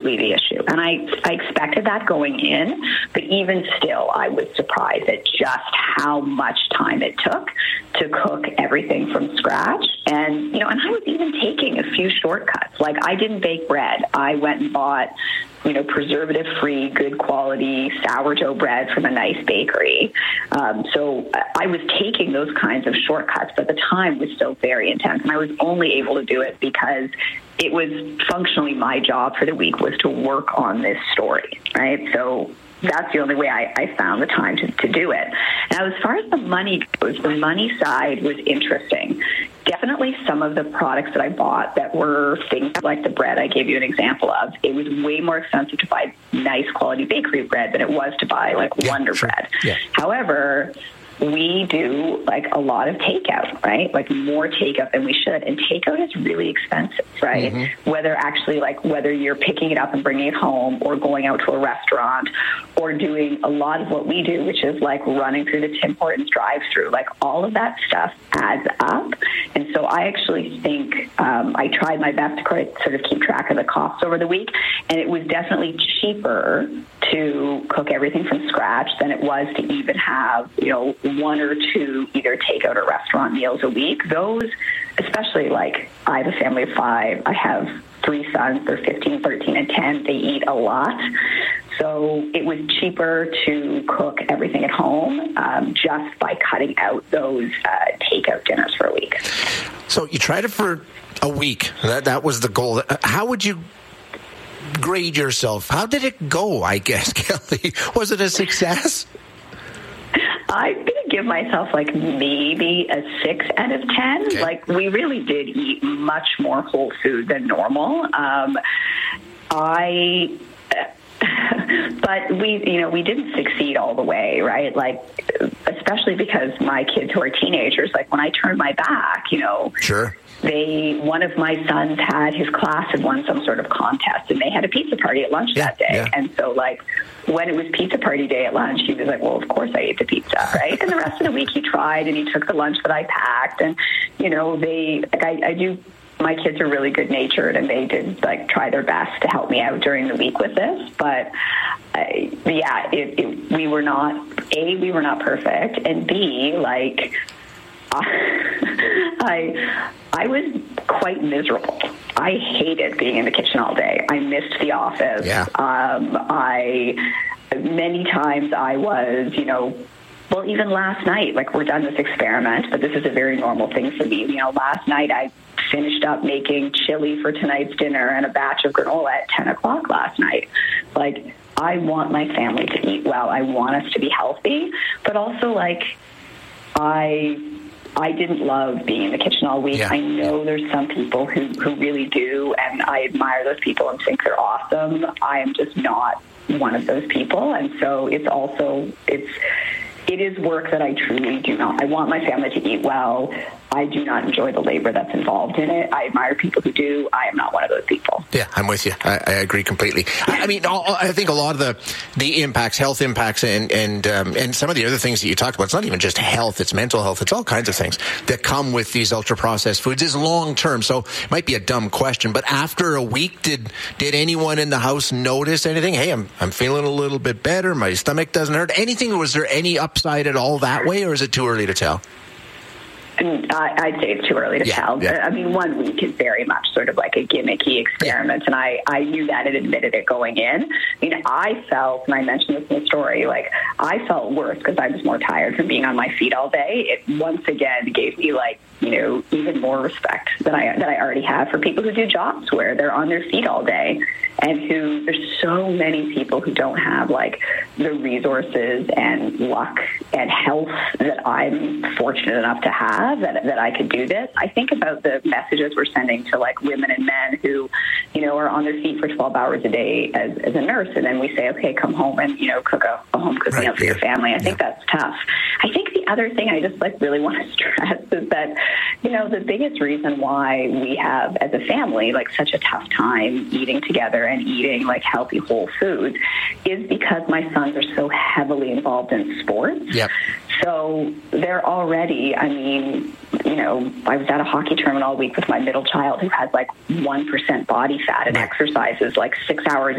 absolutely the issue. And I expected that going in, but even still, I was surprised at just how much time it took to cook everything from scratch. And, and I was even taking a few shortcuts. Like, I didn't bake bread. I went and bought, preservative-free, good quality sourdough bread from a nice bakery. So I was taking those kinds of shortcuts, but the time was still very intense. And I was only able to do it because it was functionally my job for the week was to work on this story, right? So that's the only way I found the time to do it. Now, as far as the money goes, the money side was interesting. Definitely some of the products that I bought that were things like the bread I gave you an example of, it was way more expensive to buy nice quality bakery bread than it was to buy like Wonder Bread. Yeah. However, we do like a lot of takeout, right? Like more takeout than we should. And takeout is really expensive, right? Mm-hmm. Whether you're picking it up and bringing it home or going out to a restaurant or doing a lot of what we do, which is like running through the Tim Hortons drive-through, like all of that stuff adds up. And so I actually think I tried my best to sort of keep track of the costs over the week. And it was definitely cheaper to cook everything from scratch than it was to even have, one or two either takeout or restaurant meals a week. Those, especially like I have a family of 5. I have 3 sons. They're 15, 13, and 10. They eat a lot. So it was cheaper to cook everything at home just by cutting out those takeout dinners for a week. So you tried it for a week. That was the goal. How would you grade yourself? How did it go, I guess, Kelly? Was it a success? I'm going to give myself like maybe a 6 out of 10. Okay. Like, we really did eat much more whole food than normal. But we didn't succeed all the way, right? Like, especially because my kids who are teenagers, like when I turned my back, Sure. One of my sons had his class had won some sort of contest, and they had a pizza party at lunch that day. Yeah. And so, like, when it was pizza party day at lunch, he was like, well, of course I ate the pizza, right? And the rest of the week he tried, and he took the lunch that I packed. And, my kids are really good-natured, and they did, like, try their best to help me out during the week with this. But, we were not perfect, and B, like, I was quite miserable. I hated being in the kitchen all day. I missed the office. Yeah. Many times I was, even last night, like, we're done this experiment, but this is a very normal thing for me. Last night I finished up making chili for tonight's dinner and a batch of granola at 10 o'clock last night. Like, I want my family to eat well. I want us to be healthy, but also, like, I didn't love being in the kitchen all week. Yeah. I know there's some people who really do, and I admire those people and think they're awesome. I am just not one of those people, and so it is work that I truly do not. I want my family to eat well. I do not enjoy the labor that's involved in it. I admire people who do. I am not one of those people. Yeah, I'm with you. I agree completely. I mean, I think a lot of the impacts, health impacts, and some of the other things that you talked about, it's not even just health, it's mental health, it's all kinds of things that come with these ultra-processed foods is long-term. So it might be a dumb question, but after a week, did anyone in the house notice anything? Hey, I'm feeling a little bit better. My stomach doesn't hurt. Anything? Was there any upside at all that way, or is it too early to tell? I'd say it's too early to tell. Yeah. I mean, 1 week is very much sort of like a gimmicky experiment, and I knew that and admitted it going in. I mean, I felt, and I mentioned this in the story, like, I felt worse because I was more tired from being on my feet all day. It once again gave me, like, even more respect that I already have for people who do jobs where they're on their feet all day, and who there's so many people who don't have, like, the resources and luck and health that I'm fortunate enough to have, that I could do this. I think about the messages we're sending to, like, women and men who, are on their feet for 12 hours a day as a nurse, and then we say, okay, come home and, cook a home cooked meal for your family. I think that's tough. I think the other thing I just, like, really want to stress is that, the biggest reason why we have, as a family, like, such a tough time eating together and eating, like, healthy whole foods is because my sons are so heavily involved in sports. Yep. So they're already, I mean, I was at a hockey tournament all week with my middle child who has, like, 1% body fat and exercises, like, 6 hours